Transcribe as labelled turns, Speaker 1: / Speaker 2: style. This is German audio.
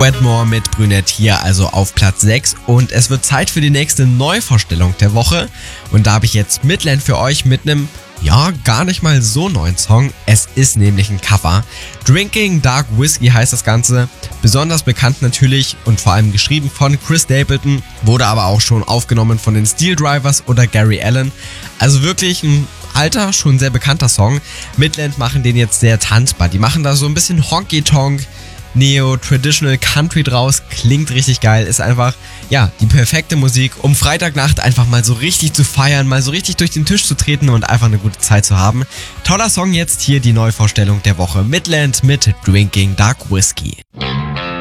Speaker 1: Wetmore mit Brünette hier also auf Platz 6 und es wird Zeit für die nächste Neuvorstellung der Woche und da habe ich jetzt Midland für euch mit einem, ja, gar nicht mal so neuen Song. Es ist nämlich ein Cover. Drinking Dark Whiskey heißt das Ganze. Besonders bekannt natürlich und vor allem geschrieben von Chris Stapleton, wurde aber auch schon aufgenommen von den Steel Drivers oder Gary Allan. Also wirklich ein alter, schon sehr bekannter Song. Midland machen den jetzt sehr tanzbar. Die machen da so ein bisschen Honky-Tonk, Neo-Traditional Country draus, klingt richtig geil, ist einfach, ja, die perfekte Musik, um Freitagnacht einfach mal so richtig zu feiern, mal so richtig durch den Tisch zu treten und einfach eine gute Zeit zu haben. Toller Song jetzt hier, die Neuvorstellung der Woche. Midland mit Drinking Dark Whiskey.